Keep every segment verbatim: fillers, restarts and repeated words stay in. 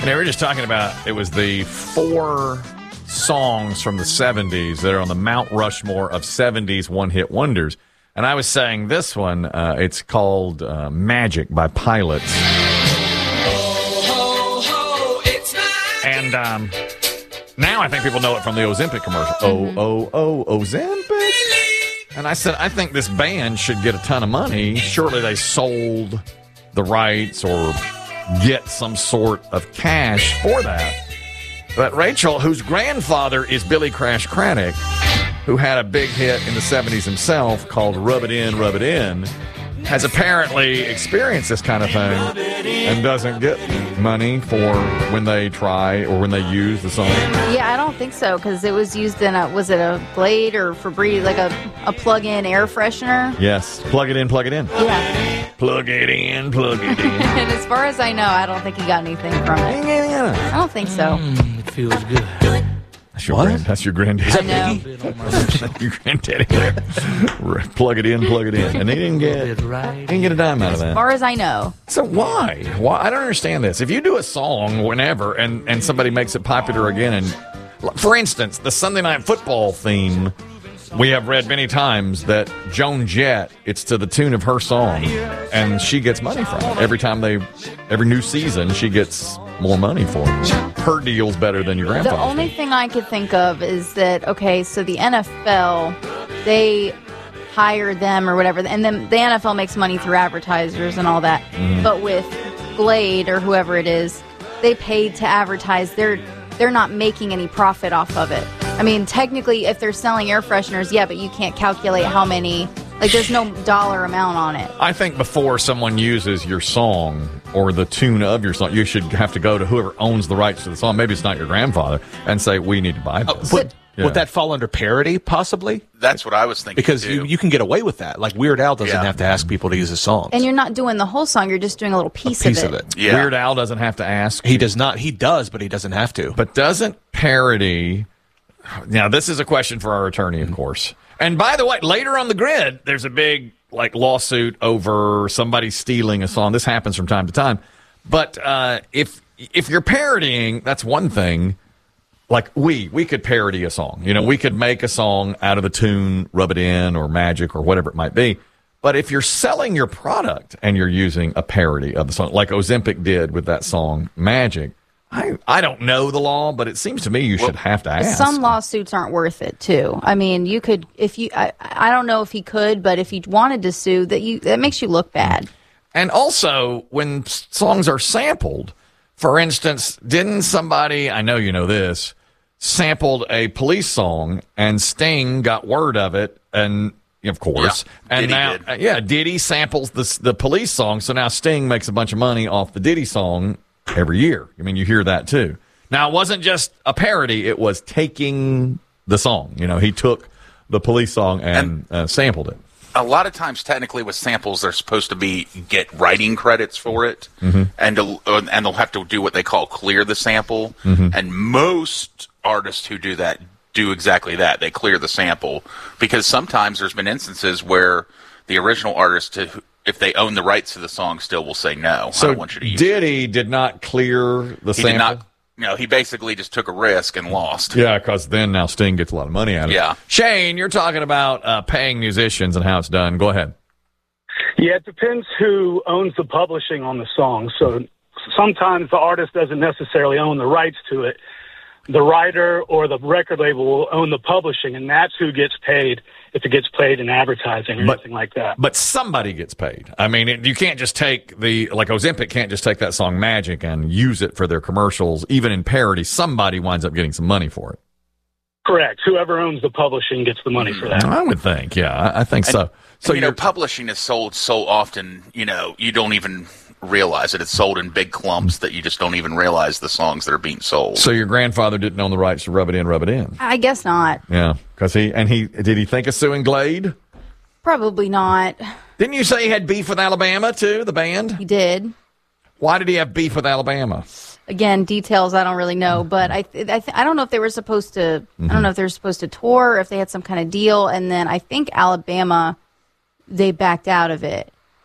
They were just talking about it was the four songs from the seventies that are on the Mount Rushmore of seventies one-hit wonders. And I was saying this one, uh, it's called uh, Magic by Pilots. Ho, ho, it's And um, now I think people know it from the Ozempic commercial. Mm-hmm. Oh, oh, oh, Ozempic. And I said, I think this band should get a ton of money. Surely they sold the rights or get some sort of cash for that. But Rachel, whose grandfather is Billy Crash Craddock, who had a big hit in the seventies himself called Rub It In, Rub It In, has apparently experienced this kind of thing and doesn't get money for when they try or when they use the song. Yeah, I don't think so, because it was used in a, was it a Glade or Febreze, like a, a plug-in air freshener? Yes, plug it in, plug it in. Yeah. Plug it in, plug it in. And as far as I know, I don't think he got anything from it. I don't think so. Mm, it feels good. That's your, grand, that's your granddaddy. I know. Your granddaddy there. Plug it in, plug it in. And he didn't get, he didn't get a dime out of that. As far as I know. So why? Why? I don't understand this. If you do a song whenever and, and somebody makes it popular again, and for instance, the Sunday Night Football theme, we have read many times that Joan Jett, it's to the tune of her song, and she gets money from it. Every time they, every new season, she gets more money for it. Her deal's better than your grandfather's. The only thing I could think of is that, okay, so the N F L, they hire them or whatever, and then the N F L makes money through advertisers and all that. Mm-hmm. But with Glade or whoever it is, they paid to advertise. They're they're not making any profit off of it. I mean, technically, if they're selling air fresheners, yeah, but you can't calculate how many. Like, there's no dollar amount on it. I think before someone uses your song or the tune of your song, you should have to go to whoever owns the rights to the song. Maybe it's not your grandfather, and say, we need to buy this. Uh, but yeah. Would that fall under parody, possibly? That's what I was thinking, Because too. you, you can get away with that. Like, Weird Al doesn't Yeah. have to ask people to use his songs. And you're not doing the whole song. You're just doing a little piece, a piece of it. of it. Yeah. Weird Al doesn't have to ask. He does not. He does, but he doesn't have to. But doesn't parody... Now, this is a question for our attorney, of course. And by the way, later on the grid, there's a big like lawsuit over somebody stealing a song. This happens from time to time. But uh, if if you're parodying, that's one thing. Like we we could parody a song. You know, we could make a song out of the tune, Rub It In, or Magic, or whatever it might be. But if you're selling your product and you're using a parody of the song, like Ozempic did with that song Magic, I, I don't know the law, but it seems to me you should have to ask. Some lawsuits aren't worth it too. I mean, you could if you. I, I don't know if he could, but if he wanted to sue, that you that makes you look bad. And also, when songs are sampled, for instance, didn't somebody, I know you know this, sampled a Police song, and Sting got word of it, and of course, yeah, and Diddy now, did. uh, yeah, Diddy samples the the Police song, so now Sting makes a bunch of money off the Diddy song every year. I mean, you hear that too. Now, it wasn't just a parody; it was taking the song. You know, he took the Police song and, and uh, sampled it. A lot of times, technically, with samples, they're supposed to be get writing credits for it, Mm-hmm. and to, and they'll have to do what they call clear the sample. Mm-hmm. And most artists who do that do exactly that. They clear the sample because sometimes there's been instances where the original artist, to, if they own the rights to the song, still will say no. So I don't want you to use Diddy it. did not clear the He sample. did not. No, he basically just took a risk and lost. Yeah, because then now Sting gets a lot of money out of it. Yeah. Shane, you're talking about uh, paying musicians and how it's done. Go ahead. Yeah, it depends who owns the publishing on the song. So sometimes the artist doesn't necessarily own the rights to it. The writer or the record label will own the publishing, and that's who gets paid if it gets played in advertising or But- anything like that. But somebody gets paid. I mean, it, you can't just take the, like Ozempic can't just take that song Magic and use it for their commercials, even in parody. Somebody winds up getting some money for it. Correct. Whoever owns the publishing gets the money for that. I would think, yeah, I, I think so. And, So you know, you're- publishing is sold so often, you know, you don't even realize it. It's sold in big clumps that you just don't even realize the songs that are being sold. So your grandfather didn't own the rights to Rub It In, Rub It In. I guess not. Yeah, because he, and he, did he think of suing Glade? Probably not. Didn't you say he had beef with Alabama, too, the band? He did. Why did he have beef with Alabama? Again, details I don't really know, but I th- I, th- I don't know if they were supposed to. I don't know if they were supposed to tour, or if they had some kind of deal, and then I think Alabama, they backed out of it.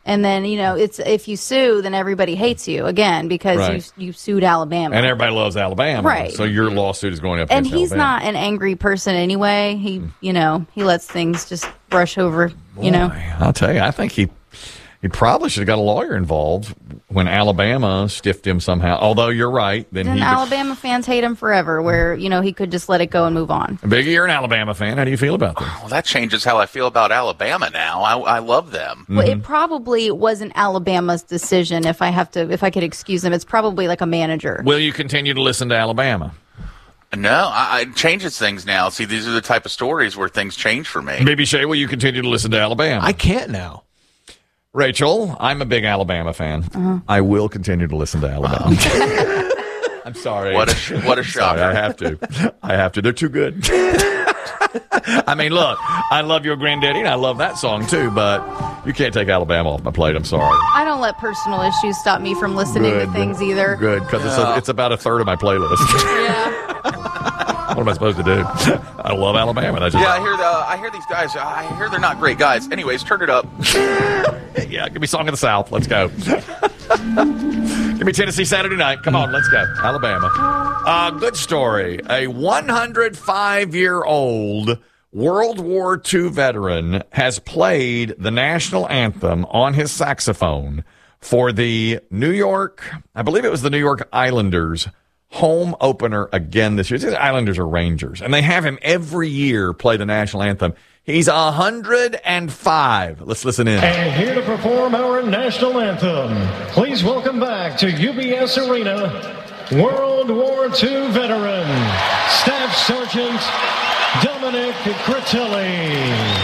And then, you know, it's if you sue, then everybody hates you again because Right. you you sued Alabama. And everybody loves Alabama. Right. So your lawsuit is going up And against he's Alabama. not an angry person anyway. He, you know, he lets things just brush over, you know. Boy, I'll tell you, I think he he probably should have got a lawyer involved when Alabama stiffed him somehow. Although you're right. Then And he Alabama fans hate him forever, where, you know, he could just let it go and move on. Biggie, you're an Alabama fan. How do you feel about that? Well, that changes how I feel about Alabama now. I, I love them. Well, it probably wasn't Alabama's decision, if I have to, if I could excuse them. It's probably like a manager. Will you continue to listen to Alabama? No, I, it changes things now. See, these are the type of stories where things change for me. B B Shea, will you continue to listen to Alabama? I can't now. Rachel, I'm a big Alabama fan. Uh-huh. I will continue to listen to Alabama. I'm sorry. What a sh- what a Sorry, shocker! I have to. I have to. They're too good. I mean, look, I love your granddaddy, and I love that song too, but you can't take Alabama off my plate. I'm sorry. I don't let personal issues stop me from listening to things either. Good, because it's, a- it's about a third of my playlist. Yeah. What am I supposed to do? I love Alabama. That's just, Yeah, I hear the I hear these guys. I hear they're not great guys. Anyways, turn it up. yeah, give me Song of the South. Let's go. Give me Tennessee Saturday Night. Come on, let's go. Alabama. Uh, good story. A one hundred five year old World War Two veteran has played the national anthem on his saxophone for the New York, I believe it was the New York Islanders home opener again this year. The Islanders are Rangers, and they have him every year play the national anthem. He's one hundred five. Let's listen in. And here to perform our national anthem, please welcome back to U B S Arena, World War Two veteran, Staff Sergeant Dominic Critelli.